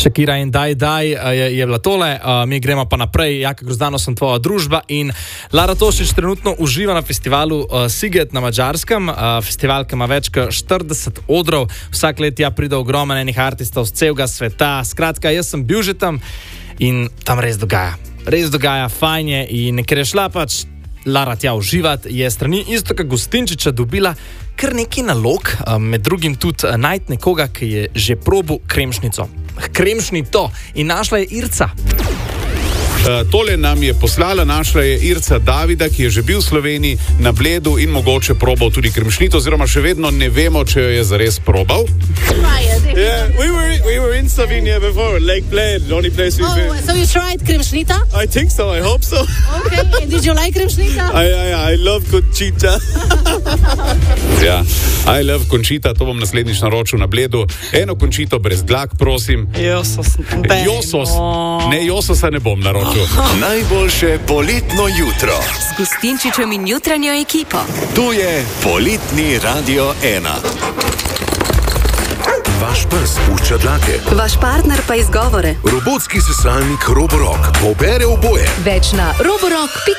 Shakira in Daj je bila tole, mi gremo pa naprej. Jaka Grozdano, sem tvoja družba in Lara Tošić trenutno uživa na festivalu Sziget na Madžarskem. Festival, ki ima več kot 40 odrov, vsak let pride ogromen enih artistov z celega sveta. Skratka, jaz sem bil že tam in tam res dogaja, fajn je, in ker je šla pač Lara tja uživati, je strani Iztoka Gustinčiča dobila kar nekaj nalog, med drugim tudi najti nekoga, ki je že probil kremšnito in našla je Irca. Tole nam je poslala, našla je Irca Davida, ki je že bil v Sloveniji na Bledu in mogoče probal tudi kremšnito, oziroma še vedno ne vemo, če jo je zares probal. Yeah, we were in Slovenia before, Lake Bled, the only place we've been. So you tried kremšnita? I think so, I hope so. Okay, and did you like kremšnita? I love Conchita. Ja, I love Conchita, to bom naslednjič naročil na Bledu. Eno Conchito brez dlak, prosim. Josos. Ne, Jososa ne bom naročil. Najboljše poletno jutro z Gustinčičem in jutranjo ekipo. Tu je Poletni Radio 1. Vaš pes pušča dlake. Vaš partner pa izgovore. Robotski sesalnik Roborock pobere oboje. Več na roborock.si.